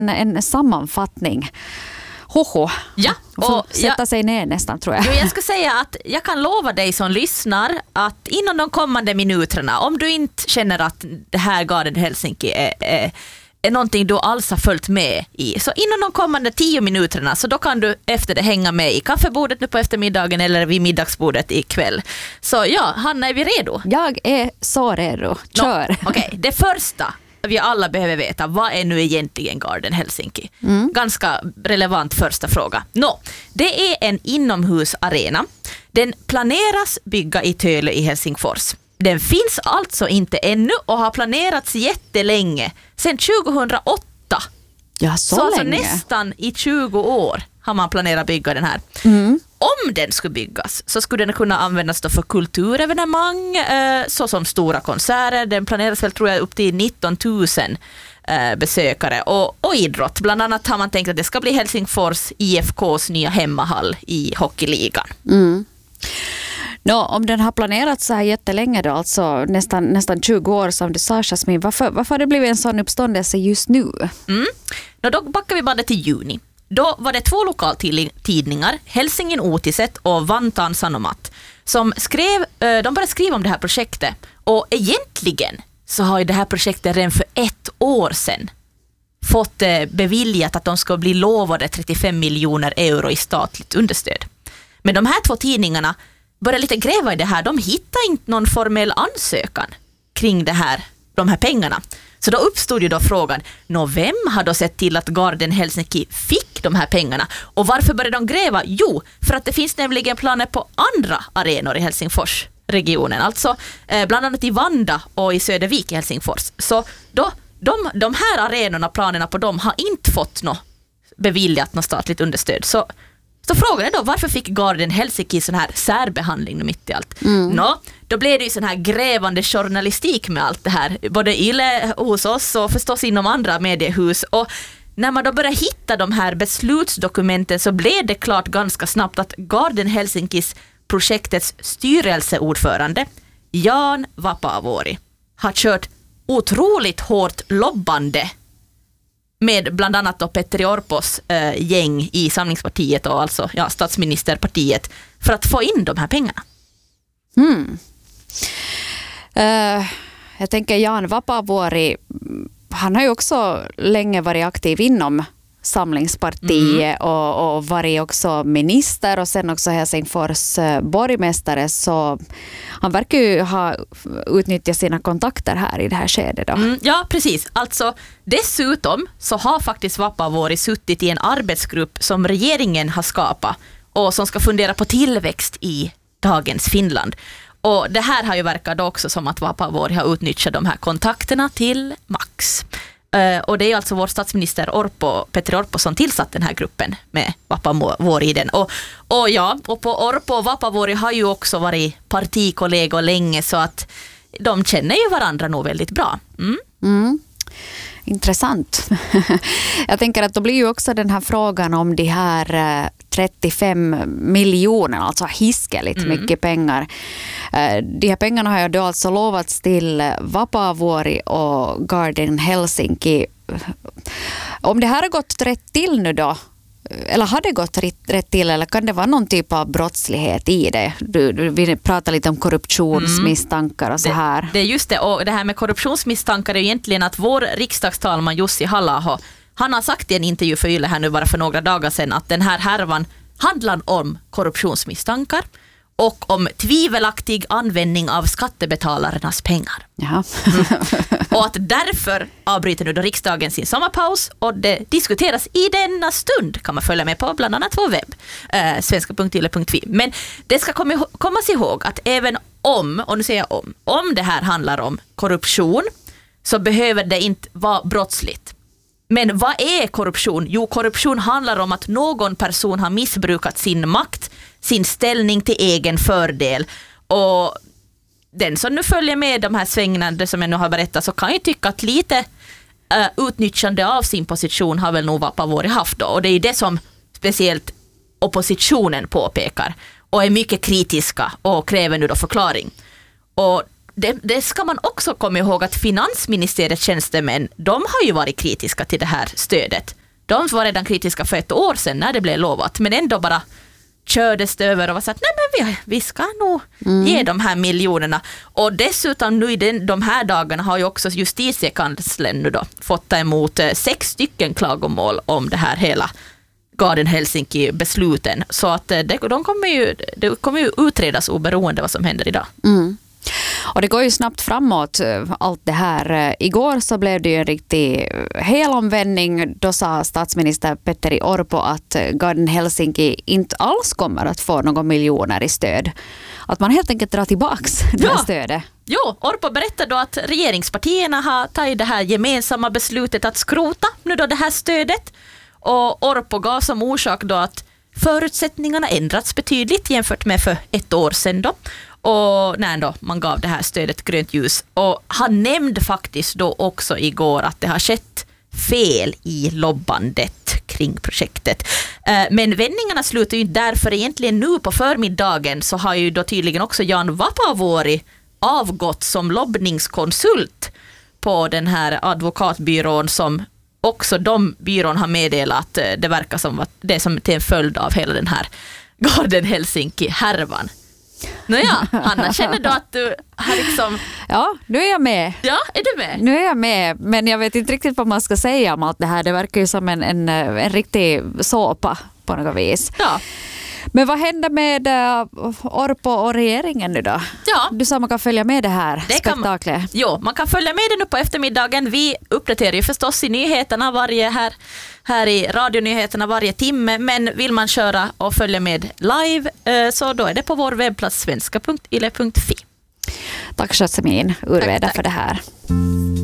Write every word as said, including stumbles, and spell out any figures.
en sammanfattning. Hoho. Ja, och sätta jag, sig ner nästan tror jag. Jo, jag ska säga att jag kan lova dig som lyssnar att inom de kommande minuterna, om du inte känner att det här Garden Helsinki är, är, är någonting du alls har följt med i, så inom de kommande tio minuterna så då kan du efter det hänga med i kaffebordet nu på eftermiddagen eller vid middagsbordet ikväll. Så ja, Hanna, är vi redo? Jag är så redo. Kör. No, Okej, okay. Det första vi alla behöver veta, vad är nu egentligen Garden Helsinki? Mm. Ganska relevant första fråga. Nå, det är en inomhusarena. Den planeras bygga i Töle i Helsingfors. Den finns alltså inte ännu och har planerats jättelänge, sedan tjugohundraåtta. Ja, så, så länge. Alltså nästan i tjugo år har man planerat bygga den här. Mm. Om den skulle byggas så skulle den kunna användas då för kulturevenemang, eh, såsom stora konserter. Den planeras väl tror jag upp till nitton tusen eh, besökare och, och idrott. Bland annat har man tänkt att det ska bli Helsingfors I F K:s nya hemmahall i hockeyligan. Mm. Nå, om den har planerats så här jättelänge då, alltså nästan, nästan tjugo år som du sa, Jasmin, varför, varför har det blivit en sån uppståndelse just nu? Mm. Nå, då backar vi bara till juni. Då var det två lokaltidningar, Helsingin Uutiset och Vantaan Sanomat, som skrev, de började skriva om det här projektet. Och egentligen så har ju det här projektet redan för ett år sedan fått beviljat att de ska bli lovade trettiofem miljoner euro i statligt understöd. Men de här två tidningarna började lite gräva i det här. De hittade inte någon formell ansökan kring det här, de här pengarna. Så då uppstod ju då frågan, nå vem har då sett till att Garden Helsinki fick de här pengarna? Och varför började de gräva? Jo, för att det finns nämligen planer på andra arenor i Helsingforsregionen. Alltså eh, bland annat i Vanda och i Södervik i Helsingfors. Så då, de, de här arenorna, planerna på dem har inte fått något beviljat något statligt understöd. Så Så frågan är då, varför fick Garden Helsinki sån här särbehandling mitt i allt? Mm. Nå, då blev det ju sån här grävande journalistik med allt det här. Både Yle hos oss och förstås inom andra mediehus. Och när man då började hitta de här beslutsdokumenten så blev det klart ganska snabbt att Garden Helsinkis projektets styrelseordförande Jan Vapaavuori har kört otroligt hårt lobbande med bland annat då Petteri Orpos äh, gäng i Samlingspartiet och alltså ja, statsministerpartiet för att få in de här pengarna. Mm. Uh, jag tänker Jan Vapaavuori, han har ju också länge varit aktiv inom Samlingspartiet mm. och, och varit också minister och sen också Helsingfors borgmästare, så han verkar ju ha utnyttjat sina kontakter här i det här skedet då. Mm, ja, precis. Alltså dessutom så har faktiskt Vapaavuori suttit i en arbetsgrupp som regeringen har skapat och som ska fundera på tillväxt i dagens Finland. Och det här har ju verkat också som att Vapaavuori har utnyttjat de här kontakterna till max. Uh, och det är alltså vår statsminister Orpo, Petteri Orpo som tillsatt den här gruppen med Vapaavuori i den. Och, och ja, och på Orpo och Vapaavuori har ju också varit partikollegor länge, så att de känner ju varandra nog väldigt bra. Mm. Mm. Intressant. Jag tänker att då blir ju också den här frågan om de här trettiofem miljoner, alltså hiskeligt mm. mycket pengar. De här pengarna har ju då alltså lovats till Vapaavuori och Garden Helsinki. Om det här har gått rätt till nu då, eller har det gått rätt, rätt till, eller kan det vara någon typ av brottslighet i det? Du, du, vi pratar lite om korruptionsmisstankar och så här. Det, det är just det, och det här med korruptionsmisstankar är egentligen att vår riksdagstalman Jussi Halla-aho, han har sagt i en intervju för Yle här nu bara för några dagar sedan att den här härvan handlar om korruptionsmisstankar och om tvivelaktig användning av skattebetalarnas pengar. Jaha. Mm. Och att därför avbryter nu då riksdagen sin sommarpaus och det diskuteras i denna stund, kan man följa med på bland annat vår webb, eh, svenska punkt yle punkt fi. Men det ska komma, komma sig ihåg att även om, och nu säger jag om, om det här handlar om korruption så behöver det inte vara brottsligt. Men vad är korruption? Jo, korruption handlar om att någon person har missbrukat sin makt, sin ställning till egen fördel. Och den som nu följer med de här svängarna som jag nu har berättat så kan ju tycka att lite uh, utnyttjande av sin position har väl nog Vapaavuori haft då. Och det är det som speciellt oppositionen påpekar och är mycket kritiska och kräver nu då förklaring. Och det, det ska man också komma ihåg att finansministeriets tjänstemän, de har ju varit kritiska till det här stödet. De var redan kritiska för ett år sedan när det blev lovat, men ändå bara kördes det över och var så att nej men vi, vi ska nog mm. ge de här miljonerna. Och dessutom nu i den, de här dagarna har ju också justitiekanslern nu då fått ta emot eh, sex stycken klagomål om det här hela Garden Helsinki-besluten. Så att eh, det, de kommer ju, det kommer ju utredas oberoende vad som händer idag. Mm. Och det går ju snabbt framåt allt det här. Igår så blev det ju en riktig helomvändning. Då sa statsminister Petteri Orpo att Garden Helsinki inte alls kommer att få några miljoner i stöd. Att man helt enkelt drar tillbaks det här ja. stödet. Jo, Orpo berättade då att regeringspartierna har tagit det här gemensamma beslutet att skrota nu då det här stödet. Och Orpo gav som orsak då att förutsättningarna ändrats betydligt jämfört med för ett år sedan då. Och när då man gav det här stödet grönt ljus. Och han nämnde faktiskt då också igår att det har skett fel i lobbandet kring projektet. Men vändningarna slutar ju därför egentligen nu på förmiddagen så har ju då tydligen också Jan Vapaavuori avgått som lobbningskonsult på den här advokatbyrån som också de byrån har meddelat att det verkar som att det är som till en följd av hela den här Garden Helsinki-härvan. Nåja, Anna, känner du att du har liksom... Ja, nu är jag med. Ja, är du med? Nu är jag med, men jag vet inte riktigt vad man ska säga om allt det här. Det verkar ju som en, en, en riktig såpa på något vis. Ja. Men vad händer med uh, Orpo och regeringen nu då? Ja. Du sa man kan följa med det här det spektaklet. Kan, jo, man kan följa med det nu på eftermiddagen. Vi uppdaterar ju förstås i nyheterna varje här, här i radionyheterna varje timme. Men vill man köra och följa med live uh, så då är det på vår webbplats svenska punkt yle punkt fi. Tack Jasmin Urveda för det här.